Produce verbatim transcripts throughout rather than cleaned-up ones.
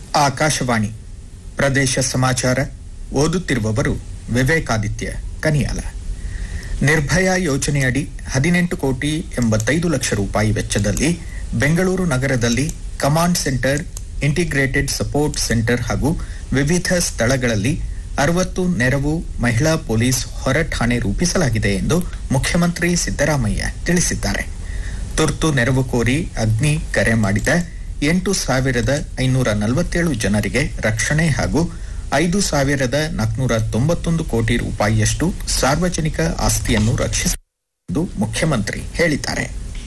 ಆಕಾಶವಾಣಿ ಪ್ರದೇಶ ಸಮಾಚಾರ ಓದುತ್ತಿರುವವರು ವಿವೇಕಾದಿತ್ಯ ಕನಿಯಾಲ. ನಿರ್ಭಯ ಯೋಜನೆಯಡಿ ಹದಿನೆಂಟು ಕೋಟಿ ಎಂಬತ್ತೈದು ಲಕ್ಷ ರೂಪಾಯಿ ವೆಚ್ಚದಲ್ಲಿ ಬೆಂಗಳೂರು ನಗರದಲ್ಲಿ command centre, integrated support centre ಹಾಗೂ ವಿವಿಧ ಸ್ಥಳಗಳಲ್ಲಿ ಅರವತ್ತು ನೆರವು ಮಹಿಳಾ ಪೊಲೀಸ್ ಹೊರ ಠಾಣೆ ರೂಪಿಸಲಾಗಿದೆ ಎಂದು ಮುಖ್ಯಮಂತ್ರಿ ಸಿದ್ದರಾಮಯ್ಯ ತಿಳಿಸಿದ್ದಾರೆ. ತುರ್ತು ನೆರವು ಕೋರಿ ಅಗ್ನಿ ಕರೆ ಮಾಡಿದ ಎಂಟು ಸಾವಿರದ ಐನೂರ ನಲವತ್ತೇಳು ಜನರಿಗೆ ರಕ್ಷಣೆ ಹಾಗೂ ಐದು ಸಾವಿರದ ನಾಲ್ಕುನೂರ ತೊಂಬತ್ತೊಂದು ಕೋಟಿ ರೂಪಾಯಿಯಷ್ಟು ಸಾರ್ವಜನಿಕ ಆಸ್ತಿಯನ್ನು ರಕ್ಷಿಸಲು ಮುಖ್ಯಮಂತ್ರಿ ಹೇಳಿದ್ದಾರೆ.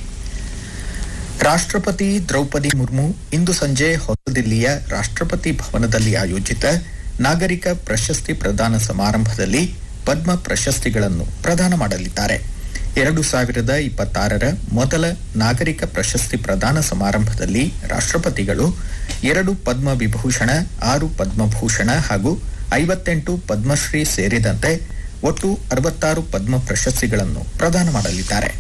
ರಾಷ್ಟ್ರಪತಿ ದ್ರೌಪದಿ ಮುರ್ಮು ಇಂದು ಸಂಜೆ ಹೊಸದಿಲ್ಲಿಯ ರಾಷ್ಟ್ರಪತಿ ಭವನದಲ್ಲಿ ಆಯೋಜಿತ ನಾಗರಿಕ ಪ್ರಶಸ್ತಿ ಪ್ರದಾನ ಸಮಾರಂಭದಲ್ಲಿ ಪದ್ಮ ಪ್ರಶಸ್ತಿಗಳನ್ನು ಪ್ರದಾನ ಮಾಡಲಿದ್ದಾರೆ. ಎರಡು ಸಾವಿರದ ಇಪ್ಪತ್ತಾರರ ಮೊದಲ ನಾಗರಿಕ ಪ್ರಶಸ್ತಿ ಪ್ರದಾನ ಸಮಾರಂಭದಲ್ಲಿ ರಾಷ್ಟ್ರಪತಿಗಳು ಎರಡು ಪದ್ಮ ವಿಭೂಷಣ, ಆರು ಪದ್ಮಭೂಷಣ ಹಾಗೂ ಐವತ್ತೆಂಟು ಪದ್ಮಶ್ರೀ ಸೇರಿದಂತೆ ಒಟ್ಟು ಅರವತ್ತಾರು ಪದ್ಮ ಪ್ರಶಸ್ತಿಗಳನ್ನು ಪ್ರದಾನ ಮಾಡಲಿದ್ದಾರೆ.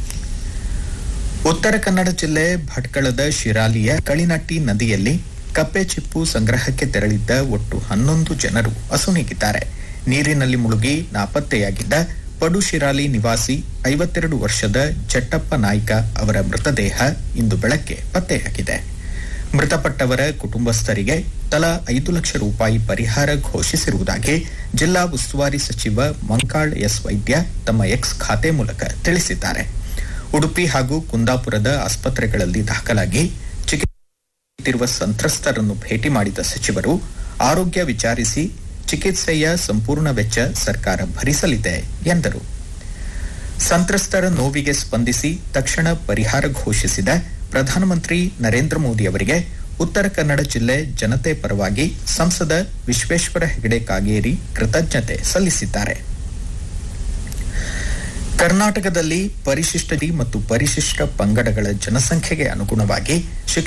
ಉತ್ತರ ಕನ್ನಡ ಜಿಲ್ಲೆ ಭಟ್ಕಳದ ಶಿರಾಲಿಯ ಕಳಿನಟ್ಟಿ ನದಿಯಲ್ಲಿ ಕಪ್ಪೆ ಚಿಪ್ಪು ಸಂಗ್ರಹಕ್ಕೆ ತೆರಳಿದ್ದ ಒಟ್ಟು ಹನ್ನೊಂದು ಜನರು ಅಸುನೀಗಿದ್ದಾರೆ. ನೀರಿನಲ್ಲಿ ಮುಳುಗಿ ನಾಪತ್ತೆಯಾಗಿದ್ದ ಪಡುಶಿರಾಲಿ ನಿವಾಸಿ ಐವತ್ತೆರಡು ವರ್ಷದ ಚಟ್ಟಪ್ಪ ನಾಯ್ಕ ಅವರ ಮೃತದೇಹ ಇಂದು ಬೆಳಗ್ಗೆ ಪತ್ತೆಯಾಗಿದೆ. ಮೃತಪಟ್ಟವರ ಕುಟುಂಬಸ್ಥರಿಗೆ ತಲಾ ಐದು ಲಕ್ಷ ರೂಪಾಯಿ ಪರಿಹಾರ ಘೋಷಿಸಿರುವುದಾಗಿ ಜಿಲ್ಲಾ ಉಸ್ತುವಾರಿ ಸಚಿವ ಮಂಕಾಳ್ ಎಸ್ ವೈದ್ಯ ತಮ್ಮ ಎಕ್ಸ್ ಖಾತೆ ಮೂಲಕ ತಿಳಿಸಿದ್ದಾರೆ. ಉಡುಪಿ ಹಾಗೂ ಕುಂದಾಪುರದ ಆಸ್ಪತ್ರೆಗಳಲ್ಲಿ ದಾಖಲಾಗಿ ಚಿಕಿತ್ಸೆಯುತ್ತಿರುವ ಸಂತ್ರಸ್ತರನ್ನು ಭೇಟಿ ಮಾಡಿದ ಸಚಿವರು ಆರೋಗ್ಯ ವಿಚಾರಿಸಿ ಚಿಕಿತ್ಸೆಯ ಸಂಪೂರ್ಣ ವೆಚ್ಚ ಸರ್ಕಾರ ಭರಿಸಲಿದೆ ಎಂದರು. ಸಂತ್ರಸ್ತರ ನೋವಿಗೆ ಸ್ಪಂದಿಸಿ ತಕ್ಷಣ ಪರಿಹಾರ ಘೋಷಿಸಿದ ಪ್ರಧಾನಮಂತ್ರಿ ನರೇಂದ್ರ ಮೋದಿ ಅವರಿಗೆ ಉತ್ತರ ಕನ್ನಡ ಜಿಲ್ಲೆ ಜನತೆ ಪರವಾಗಿ ಸಂಸದ ವಿಶ್ವೇಶ್ವರ ಹೆಗಡೆ ಕಾಗೇರಿ ಕೃತಜ್ಞತೆ ಸಲ್ಲಿಸಿದ್ದಾರೆ. ಕರ್ನಾಟಕದಲ್ಲಿ ಪರಿಶಿಷ್ಟ ಮತ್ತು ಪರಿಶಿಷ್ಟ ಪಂಗಡಗಳ ಜನಸಂಖ್ಯೆಗೆ ಅನುಗುಣವಾಗಿ